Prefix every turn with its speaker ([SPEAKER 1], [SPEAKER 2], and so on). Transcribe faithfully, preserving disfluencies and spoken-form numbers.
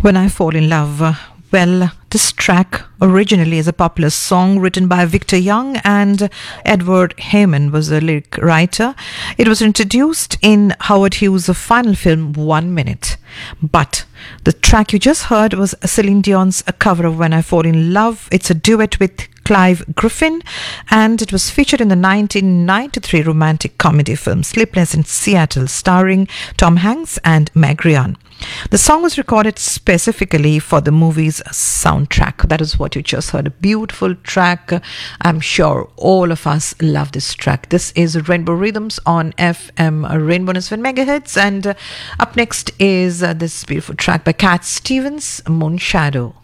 [SPEAKER 1] When I Fall in Love. uh, Well, this track originally is a popular song written by Victor Young, and Edward Heyman was the lyric writer. It was introduced in Howard Hughes' final film One Minute. But the track you just heard was Celine Dion's cover of When I Fall in Love. It's a duet with Clive Griffin, and it was featured in the nineteen ninety-three romantic comedy film Sleepless in Seattle, starring Tom Hanks and Meg Ryan. The song was recorded specifically for the movie's soundtrack. That is what you just heard. A beautiful track. I'm sure all of us love this track. This is Rainbow Rhythms on F M Rainbow seven megahertz. And uh, up next is uh, this beautiful track by Cat Stevens, Moon Shadow.